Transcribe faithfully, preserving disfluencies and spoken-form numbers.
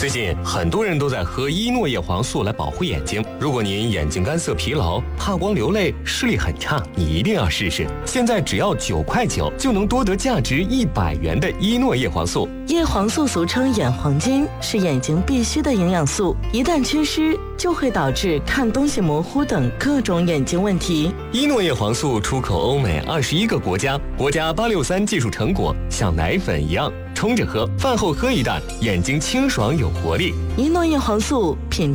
最近很多人都在喝伊诺叶黄素来保护眼睛。如果您眼睛干涩、疲劳、怕光、流泪、视力很差，你一定要试试。现在只要九块九就能多得价值一百元的伊诺叶黄素。 叶黄素俗称眼黄金，是眼睛必需的营养素，一旦缺失，就会导致看东西模糊等各种眼睛问题。 伊诺叶黄素出口欧美二十一个国家，国家八六三技术成果，像奶粉一样冲着喝，饭后喝一袋，眼睛清爽有活力。 伊诺叶黄素品